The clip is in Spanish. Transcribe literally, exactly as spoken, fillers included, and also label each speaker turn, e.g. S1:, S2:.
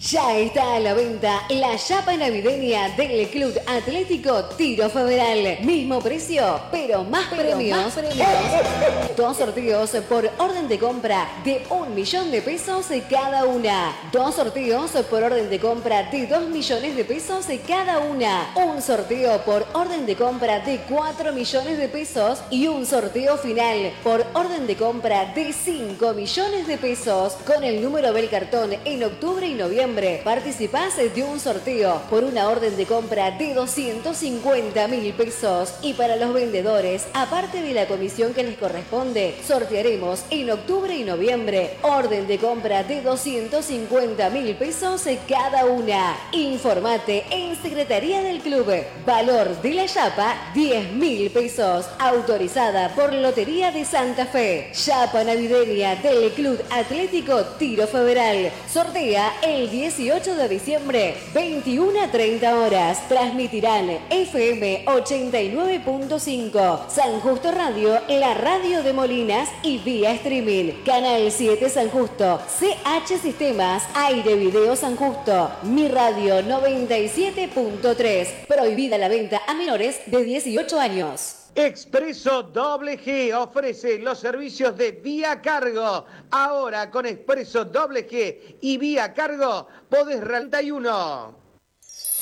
S1: Ya está a la venta la chapa navideña del Club Atlético Tiro Federal. Mismo precio, pero más pero premios. Más premios. Dos sorteos por orden de compra de un millón de pesos cada una. Dos sorteos por orden de compra de dos millones de pesos cada una. Un sorteo por orden de compra de cuatro millones de pesos y un sorteo final por orden de compra de cinco millones de pesos. Con el número del cartón en octubre y noviembre participás de un sorteo por una orden de compra de doscientos cincuenta mil pesos. Y para los vendedores, aparte de la comisión que les corresponde, sortearemos en octubre y noviembre orden de compra de doscientos cincuenta mil pesos cada una. Informate en Secretaría del Club. Valor de la chapa, diez mil pesos. Autorizada por Lotería de Santa Fe. Chapa navideña del Club Atlético Tiro Federal. Sortea el dieciocho de diciembre, veintiuna a treinta horas. Transmitirán F M ochenta y nueve punto cinco, San Justo Radio, la radio de Molinas y vía streaming. Canal siete San Justo, C H Sistemas, Aire Video San Justo, Mi Radio noventa y siete punto tres. Prohibida la venta a menores de dieciocho años.
S2: Expreso Doble G ofrece los servicios de Vía Cargo. Ahora con Expreso Doble G y Vía Cargo podés treinta y uno.